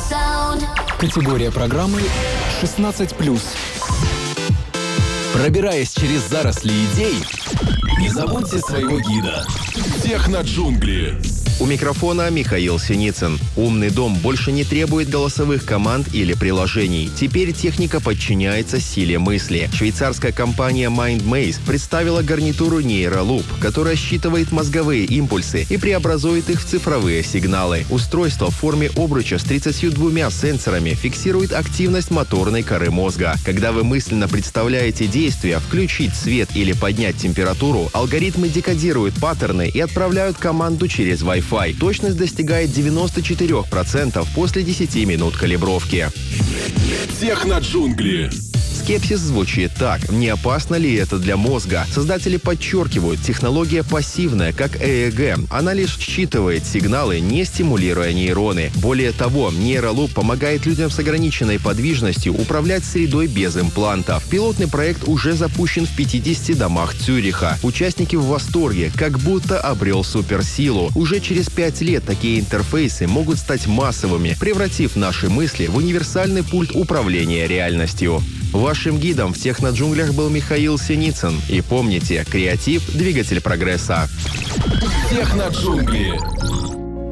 Категория программы 16+. Пробираясь через заросли идей, не забудьте своего гида. Техноджунгли. У микрофона Михаил Синицын. Умный дом больше не требует голосовых команд или приложений. Теперь техника подчиняется силе мысли. Швейцарская компания MindMaze представила гарнитуру NeuroLoop, которая считывает мозговые импульсы и преобразует их в цифровые сигналы. Устройство в форме обруча с 32 сенсорами фиксирует активность моторной коры мозга. Когда вы мысленно представляете действия, включить свет или поднять температуру, алгоритмы декодируют паттерны и отправляют команду через Wi-Fi. Точность достигает 94% после 10 минут калибровки. Техноджунгли. Скепсис звучит так. Не опасно ли это для мозга? Создатели подчеркивают, технология пассивная, как ЭЭГ. Она лишь считывает сигналы, не стимулируя нейроны. Более того, NeuroLoop помогает людям с ограниченной подвижностью управлять средой без имплантов. Пилотный проект уже запущен в 50 домах Цюриха. Участники в восторге, как будто обрел суперсилу. Уже через 5 лет такие интерфейсы могут стать массовыми, превратив наши мысли в универсальный пульт управления реальностью. Вашим гидом в техноджунглях был Михаил Синицын. И помните, креатив – двигатель прогресса. Техноджунгли.